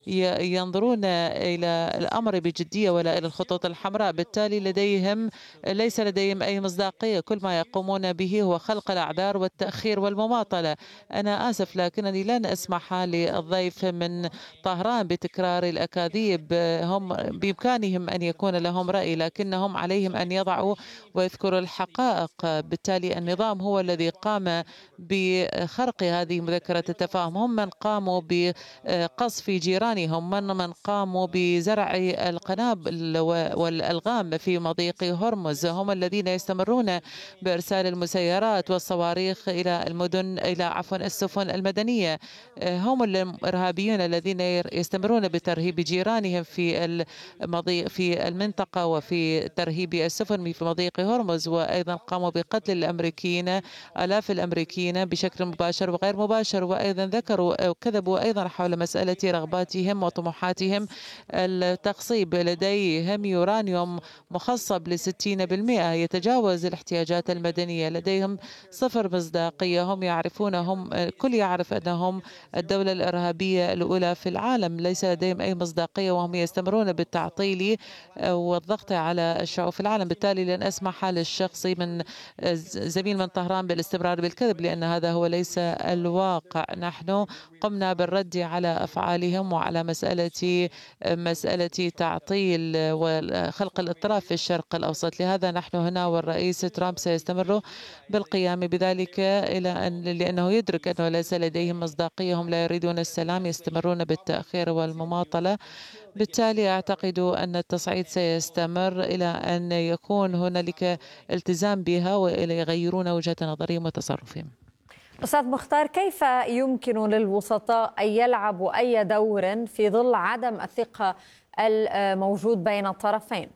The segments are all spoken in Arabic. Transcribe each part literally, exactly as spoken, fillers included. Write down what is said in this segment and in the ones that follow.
ينظرون إلى الأمر بجدية ولا إلى الخطوط الحمراء. بالتالي لديهم ليس لديهم أي مصداقية. كل ما يقومون به هو خلق الأعذار والتأخير والمماطلة. أنا آسف لكنني لن أسمح للضيف من طهران بتكرار الأكاذيب. هم بإمكانهم أن يكون لهم رأي، لكنهم عليهم أن يضعوا ويذكروا الحقائق. بالتالي النظام هو الذي قام بخرق هذه مذكرة التفاهم. هم من قاموا بقصف جيرانهم، من من قاموا بزرع القنابل والألغام في مضيق هرمز، هم الذين يستمرون بإرسال المسيرات والصواريخ إلى المدن إلى عفوا السفن المدنية. هم الإرهابيون الذين يستمرون بترهيب جيرانهم في المضيق في المنطقة وفي ترهيب السفن في مضيق هرمز، وأيضا قاموا بقتل الأمريكيين آلاف الأمريكيين بشكل مباشر وغير مباشر. وأيضا ذكروا أو كذبوا أيضا حول مسألة رغباتهم وطموحاتهم التخصيب. لديهم يورانيوم مخصب لستين بالمئة يتجاوز الاحتياجات المدنية. لديهم صفر مصداقية. هم يعرفون هم الكل يعرف أنهم الدولة الإرهابية الأولى في العالم. ليس لديهم أي مصداقية وهم يستمرون بالتعطيل والضغط على الشعوب في العالم. بالتالي لن أسمح للشخص من زميل من طهران بالاستمرار بالكذب، لأن هذا هو ليس الواقع. نحن قمنا بالرد على أفعالهم وعلى مسألة مسألة تعطيل وخلق الاضطراب في الشرق الأوسط. لهذا نحن هنا، والرئيس ترامب سيستمر بالقيام بذلك إلى أن لأنه يدرك أنه ليس لديهم مصداقية. هم لا يريدون السلام، يستمرون بالتأخير والمماطلة. بالتالي أعتقد أن التصعيد سيستمر إلى أن يكون هنالك التزام بها وإلى يغيرون وجهة نظرهم وتصرفهم. أستاذ مختار، كيف يمكن للوسطاء أن يلعبوا أي دور في ظل عدم الثقة الموجود بين الطرفين؟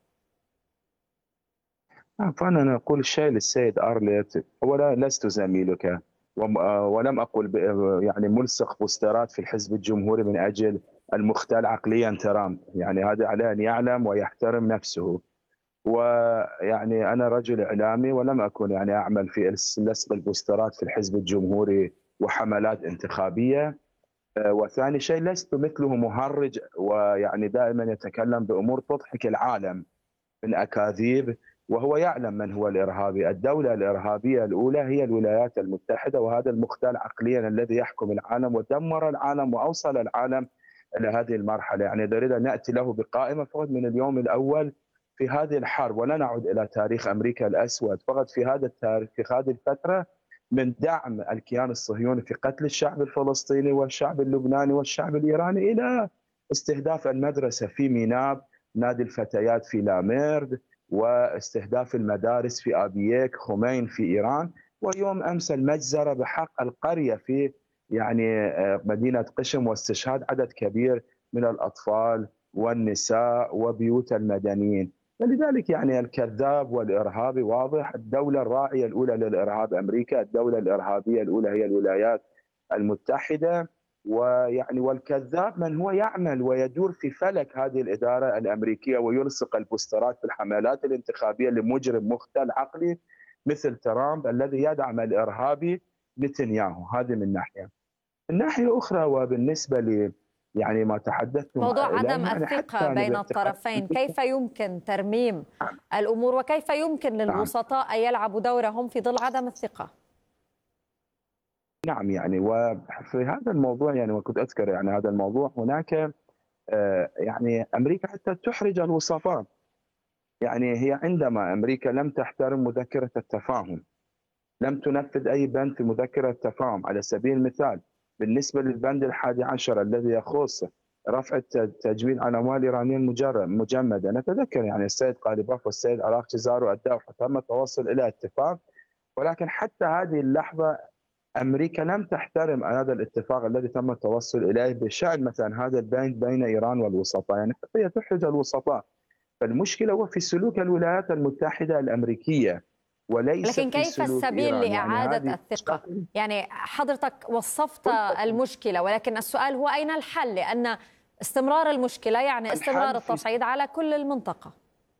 فأنا أقول شيء للسيد أرليت. أولا لست زميلك ولم أقل يعني ملصق بوسترات في الحزب الجمهوري من أجل المختال عقليا ترامب. يعني هذا عليه أن يعلم ويحترم نفسه. ويعني أنا رجل إعلامي ولم أكن يعني أعمل في لصق البوسترات في الحزب الجمهوري وحملات انتخابية. وثاني شيء لست مثله مهرج ويعني دائما يتكلم بأمور تضحك العالم من أكاذيب، وهو يعلم من هو الإرهابي. الدولة الإرهابية الأولى هي الولايات المتحدة، وهذا المختال عقليا الذي يحكم العالم ودمر العالم وأوصل العالم إلى هذه المرحلة. يعني نريد أن نأتي له بقائمة فقط من اليوم الأول في هذه الحرب، ولا نعود إلى تاريخ أمريكا الأسود. فقط في هذا التاريخ في هذه الفترة من دعم الكيان الصهيوني في قتل الشعب الفلسطيني والشعب اللبناني والشعب الإيراني إلى استهداف المدرسة في ميناب، نادي الفتيات في لاميرد، واستهداف المدارس في أبييك خمين في إيران، ويوم أمس المجزرة بحق القرية في يعني مدينة قشم واستشهاد عدد كبير من الأطفال والنساء وبيوت المدنيين. فلذلك يعني الكذاب والإرهابي واضح. الدولة الراعية الأولى للإرهاب أمريكا، الدولة الإرهابية الأولى هي الولايات المتحدة. ويعني والكذاب من هو يعمل ويدور في فلك هذه الإدارة الأمريكية ويلصق البوسترات في الحملات الانتخابية لمجرم مختل عقلي مثل ترامب الذي يدعم الإرهابي نتنياهو. هذه من ناحية. من ناحية أخرى، وبالنسبة ل يعني ما تحدثتم موضوع عدم يعني الثقة بين الطرفين، كيف يمكن ترميم الأمور وكيف يمكن للوسطاء أن يلعبوا دورهم في ظل عدم الثقة؟ نعم، يعني وفي هذا الموضوع يعني وكنت أذكر يعني هذا الموضوع هناك يعني أمريكا حتى تحرج الوسطاء. يعني هي عندما أمريكا لم تحترم مذكرة التفاهم، لم تنفذ أي بند في مذكرة التفاهم. على سبيل المثال بالنسبة للبند الحادي عشر الذي يخص رفع التجويد عن أموال إيرانية مجمدة، نتذكر يعني السيد قاليباف والسيد عراقچي زاروا الدوحة، تم التوصل إلى اتفاق، ولكن حتى هذه اللحظة أمريكا لم تحترم هذا الاتفاق الذي تم التوصل إليه بشأن مثلا هذا البند بين إيران والوسطاء. يعني هي تحرج الوسطاء. فالمشكلة هو في سلوك الولايات المتحدة الأمريكية وليس لكن كيف السبيل لإعادة يعني الثقة؟ يعني حضرتك وصفت المشكلة، ولكن السؤال هو أين الحل؟ لأن استمرار المشكلة يعني استمرار التصعيد على كل المنطقة.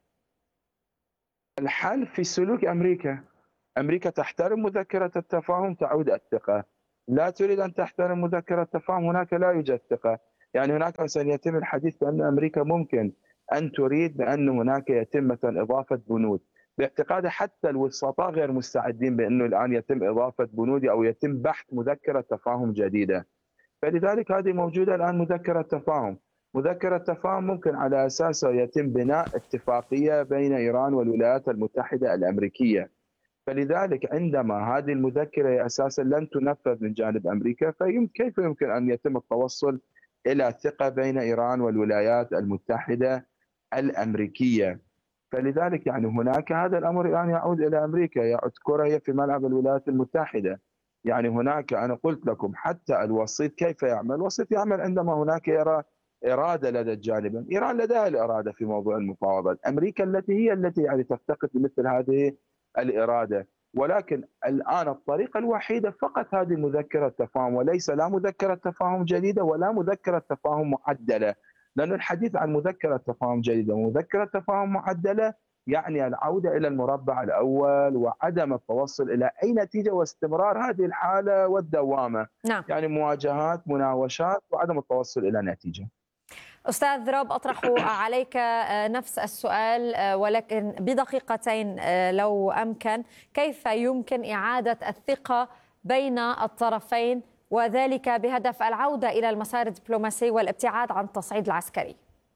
الحل في سلوك أمريكا. أمريكا تحترم مذكرة التفاهم تعود الثقة، لا تريد أن تحترم مذكرة التفاهم هناك لا يوجد ثقة. يعني هناك مثلا يتم الحديث بأن أمريكا ممكن أن تريد بأن هناك يتم مثلا إضافة بنود، باعتقادي حتى الوسطاء غير مستعدين بأنه الآن يتم إضافة بنود أو يتم بحث مذكرة تفاهم جديدة. فلذلك هذه موجودة الآن مذكرة تفاهم، مذكرة تفاهم ممكن على أساسها يتم بناء اتفاقية بين إيران والولايات المتحدة الأمريكية. فلذلك عندما هذه المذكرة أساسا لن تنفذ من جانب أمريكا، فكيف يمكن أن يتم التوصل إلى ثقة بين إيران والولايات المتحدة الأمريكية؟ فلذلك يعني هناك هذا الأمر الآن يعود إلى أمريكا، يعود كرة هي في ملعب الولايات المتحدة. يعني هناك أنا قلت لكم حتى الوسيط كيف يعمل؟ الوسيط يعمل عندما هناك يرى إرادة لدى الجانبين. إيران لديها الإرادة في موضوع المفاوضات، أمريكا التي هي التي يعني تفتقد لمثل هذه الإرادة، ولكن الآن الطريقة الوحيدة فقط هذه مذكرة تفاهم، وليس لا مذكرة تفاهم جديدة ولا مذكرة تفاهم معدلة، لأن الحديث عن مذكرة تفاهم جديدة ومذكرة تفاهم معدلة يعني العودة إلى المربع الأول وعدم التوصل إلى أي نتيجة واستمرار هذه الحالة والدوامة. نعم. يعني مواجهات مناوشات وعدم التوصل إلى نتيجة. أستاذ روب، أطرح عليك نفس السؤال ولكن بدقيقتين لو أمكن. كيف يمكن إعادة الثقة بين الطرفين وذلك بهدف العودة إلى المسار الدبلوماسي والابتعاد عن التصعيد العسكري؟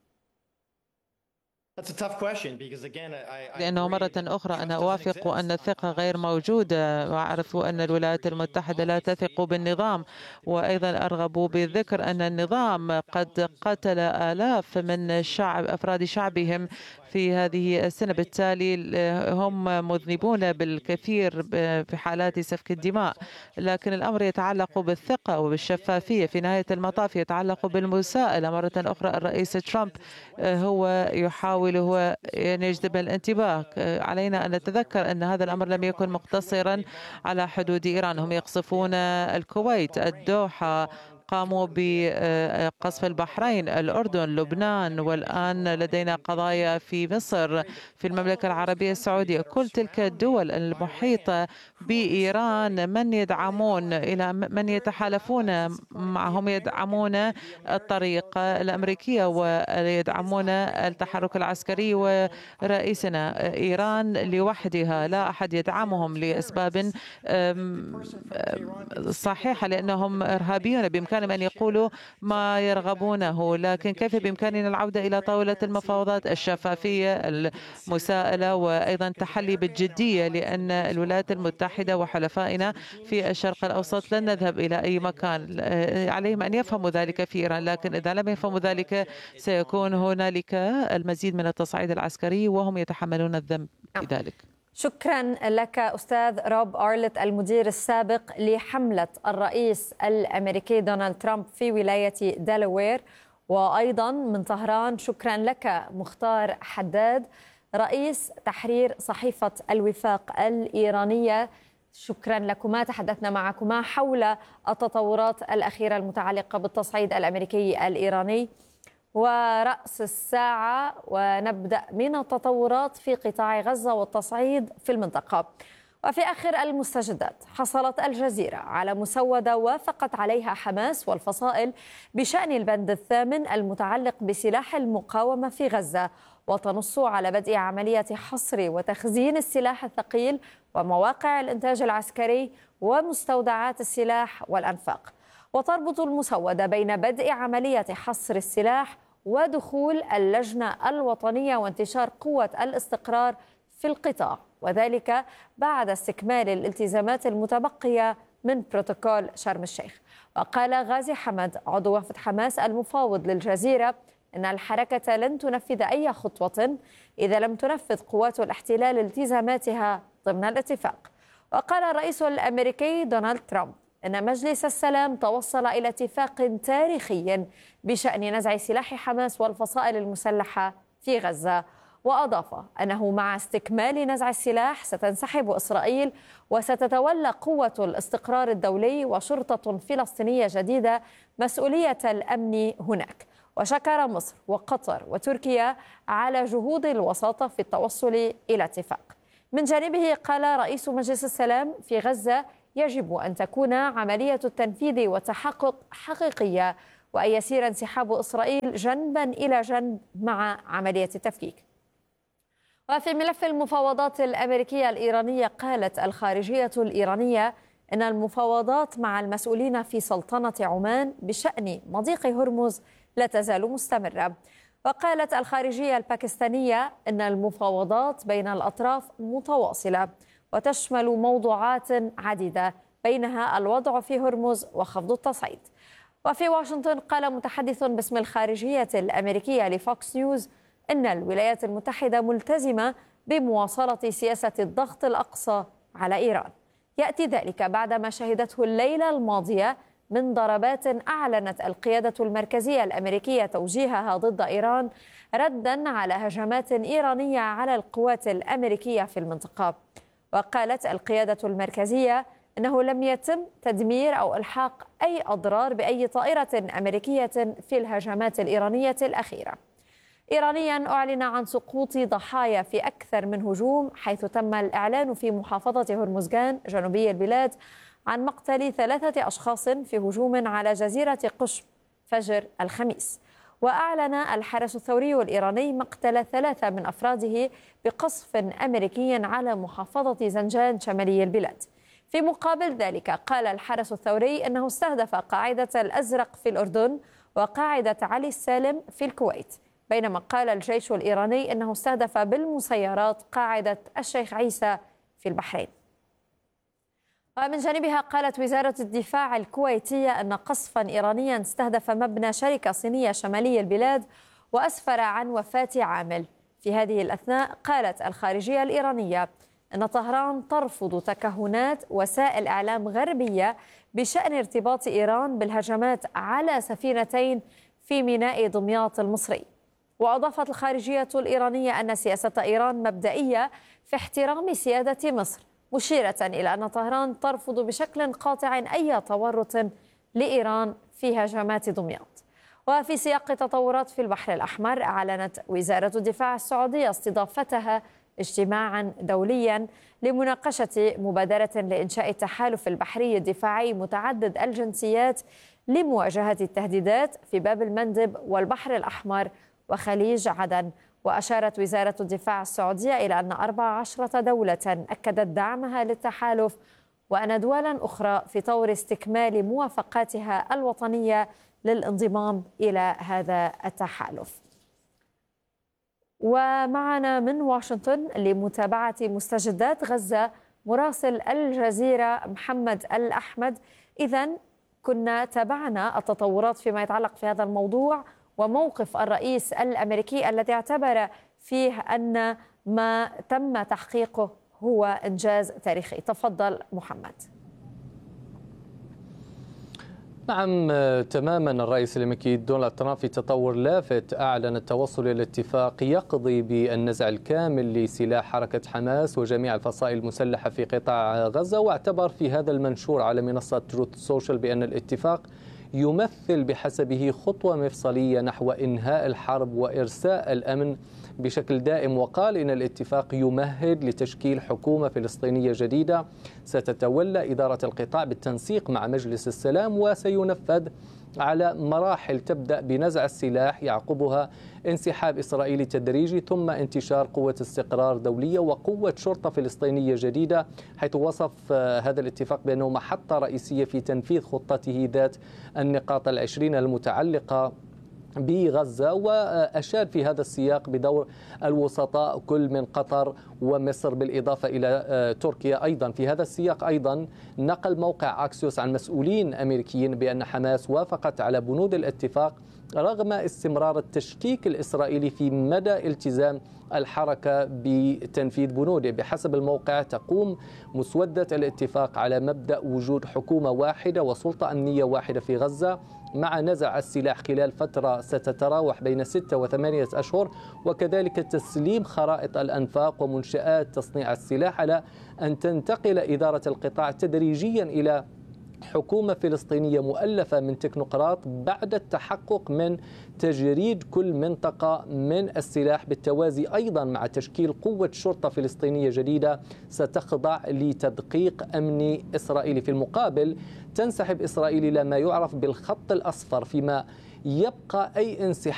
لأنه مرة أخرى أنا أوافق أن الثقة غير موجودة، وأعرف أن الولايات المتحدة لا تثق بالنظام، وأيضا أرغب بالذكر أن النظام قد قتل آلاف من الشعب أفراد شعبهم في هذه السنة، بالتالي هم مذنبون بالكثير في حالات سفك الدماء. لكن الأمر يتعلق بالثقة وبالشفافية، في نهاية المطاف يتعلق بالمساءلة. مرة أخرى الرئيس ترامب هو يحاول هو أن يجذب الانتباه. علينا أن نتذكر أن هذا الأمر لم يكن مقتصرا على حدود إيران، هم يقصفون الكويت، الدوحة، قاموا بقصف البحرين، الأردن، لبنان، والآن لدينا قضايا في مصر، في المملكة العربية السعودية. كل تلك الدول المحيطة بإيران من يدعمون إلى من يتحالفون معهم، يدعمون الطريقة الأمريكية ويدعمون التحرك العسكري. ورئيسنا إيران لوحدها لا أحد يدعمهم لأسباب صحيحة، لأنهم إرهابيون، بإمكانهم أن يقولوا ما يرغبونه. لكن كيف بإمكاننا العودة إلى طاولة المفاوضات؟ الشفافية، المساءلة، وأيضا التحلي بالجدية، لأن الولايات المتحدة وحلفائنا في الشرق الأوسط لن نذهب إلى أي مكان. عليهم أن يفهموا ذلك في إيران، لكن إذا لم يفهموا ذلك سيكون هنالك المزيد من التصعيد العسكري وهم يتحملون الذنب في ذلك. شكرا لك أستاذ روب أرلت، المدير السابق لحملة الرئيس الأمريكي دونالد ترامب في ولاية دلوير. وأيضا من طهران شكرا لك مختار حداد، رئيس تحرير صحيفة الوفاق الإيرانية. شكرا لكما، تحدثنا معكما حول التطورات الأخيرة المتعلقة بالتصعيد الأمريكي الإيراني. ورأس الساعة ونبدأ من التطورات في قطاع غزة والتصعيد في المنطقة. وفي آخر المستجدات حصلت الجزيرة على مسودة وافقت عليها حماس والفصائل بشأن البند الثامن المتعلق بسلاح المقاومة في غزة، وتنص على بدء عملية حصر وتخزين السلاح الثقيل ومواقع الإنتاج العسكري ومستودعات السلاح والأنفاق. وتربط المسودة بين بدء عملية حصر السلاح ودخول اللجنة الوطنية وانتشار قوة الاستقرار في القطاع، وذلك بعد استكمال الالتزامات المتبقية من بروتوكول شرم الشيخ. وقال غازي حمد عضو وفد حماس المفاوض للجزيرة إن الحركة لن تنفذ أي خطوة إذا لم تنفذ قوات الاحتلال التزاماتها ضمن الاتفاق. وقال الرئيس الأمريكي دونالد ترامب إن مجلس السلام توصل إلى اتفاق تاريخي بشأن نزع سلاح حماس والفصائل المسلحة في غزة. وأضاف أنه مع استكمال نزع السلاح ستنسحب إسرائيل وستتولى قوة الاستقرار الدولي وشرطة فلسطينية جديدة مسؤولية الأمن هناك. وشكر مصر وقطر وتركيا على جهود الوساطة في التوصل إلى اتفاق. من جانبه قال رئيس مجلس السلام في غزة يجب أن تكون عملية التنفيذ والتحقق حقيقية وأن يسير انسحاب إسرائيل جنبا إلى جنب مع عملية التفكيك. وفي ملف المفاوضات الأمريكية الإيرانية، قالت الخارجية الإيرانية إن المفاوضات مع المسؤولين في سلطنة عمان بشأن مضيق هرمز لا تزال مستمرة. وقالت الخارجية الباكستانية إن المفاوضات بين الأطراف متواصلة وتشمل موضوعات عديدة، بينها الوضع في هرمز وخفض التصعيد. وفي واشنطن، قال متحدث باسم الخارجية الأمريكية لفوكس نيوز إن الولايات المتحدة ملتزمة بمواصلة سياسة الضغط الأقصى على إيران. يأتي ذلك بعدما شهدته الليلة الماضية من ضربات أعلنت القيادة المركزية الأمريكية توجيهها ضد إيران ردا على هجمات إيرانية على القوات الأمريكية في المنطقة. وقالت القيادة المركزية إنه لم يتم تدمير أو إلحاق أي أضرار بأي طائرة أمريكية في الهجمات الإيرانية الأخيرة. إيرانيا أعلن عن سقوط ضحايا في أكثر من هجوم، حيث تم الإعلان في محافظة هرمزغان جنوبي البلاد عن مقتل ثلاثة أشخاص في هجوم على جزيرة قشم فجر الخميس. وأعلن الحرس الثوري الإيراني مقتل ثلاثة من أفراده بقصف أمريكي على محافظة زنجان شمالي البلاد. في مقابل ذلك، قال الحرس الثوري أنه استهدف قاعدة الأزرق في الأردن وقاعدة علي السالم في الكويت، بينما قال الجيش الإيراني أنه استهدف بالمسيرات قاعدة الشيخ عيسى في البحرين. ومن جانبها، قالت وزارة الدفاع الكويتية أن قصفا إيرانيا استهدف مبنى شركة صينية شمالي البلاد وأسفر عن وفاة عامل. في هذه الأثناء، قالت الخارجية الإيرانية أن طهران ترفض تكهنات وسائل إعلام غربية بشأن ارتباط إيران بالهجمات على سفينتين في ميناء دمياط المصري. وأضافت الخارجية الإيرانية أن سياسة إيران مبدئية في احترام سيادة مصر، مشيرة إلى أن طهران ترفض بشكل قاطع أي تورط لإيران في هجمات دمياط. وفي سياق تطورات في البحر الأحمر، أعلنت وزارة الدفاع السعودية استضافتها اجتماعا دوليا لمناقشة مبادرة لإنشاء التحالف البحري الدفاعي متعدد الجنسيات لمواجهة التهديدات في باب المندب والبحر الأحمر وخليج عدن. وأشارت وزارة الدفاع السعودية إلى أن أربع عشرة دولة أكدت دعمها للتحالف، وأن دولا أخرى في طور استكمال موافقاتها الوطنية للانضمام إلى هذا التحالف. ومعنا من واشنطن لمتابعة مستجدات غزة مراسل الجزيرة محمد الأحمد. إذن كنا تابعنا التطورات فيما يتعلق في هذا الموضوع وموقف الرئيس الأمريكي الذي اعتبر فيه أن ما تم تحقيقه هو إنجاز تاريخي. تفضل محمد. نعم تماما، الرئيس الأمريكي دونالد ترامب في تطور لافت أعلن التوصل إلى اتفاق يقضي بالنزع الكامل لسلاح حركة حماس وجميع الفصائل المسلحة في قطاع غزة، واعتبر في هذا المنشور على منصة تروث سوشيال بأن الاتفاق يمثل بحسبه خطوة مفصلية نحو إنهاء الحرب وإرساء الأمن بشكل دائم. وقال إن الاتفاق يمهد لتشكيل حكومة فلسطينية جديدة ستتولى إدارة القطاع بالتنسيق مع مجلس السلام، وسينفذ على مراحل تبدأ بنزع السلاح يعقبها انسحاب إسرائيلي تدريجي ثم انتشار قوة استقرار دولية وقوة شرطة فلسطينية جديدة، حيث وصف هذا الاتفاق بأنه محطة رئيسية في تنفيذ خطته ذات النقاط العشرين المتعلقة بغزة. وأشاد في هذا السياق بدور الوسطاء كل من قطر ومصر بالإضافة إلى تركيا أيضا. في هذا السياق أيضا نقل موقع أكسيوس عن مسؤولين أمريكيين بأن حماس وافقت على بنود الاتفاق رغم استمرار التشكيك الإسرائيلي في مدى التزام الحركة بتنفيذ بنوده. بحسب الموقع تقوم مسودة الاتفاق على مبدأ وجود حكومة واحدة وسلطة أمنية واحدة في غزة مع نزع السلاح خلال فترة ستتراوح بين ستة وثمانية أشهر، وكذلك تسليم خرائط الأنفاق ومنشآت تصنيع السلاح، على أن تنتقل إدارة القطاع تدريجيا إلى حكومة فلسطينية مؤلفة من تكنوقراط بعد التحقق من تجريد كل منطقة من السلاح، بالتوازي أيضا مع تشكيل قوة شرطة فلسطينية جديدة ستخضع لتدقيق أمني إسرائيلي. في المقابل تنسحب إسرائيل إلى ما يعرف بالخط الأصفر، فيما يبقى أي انسحاب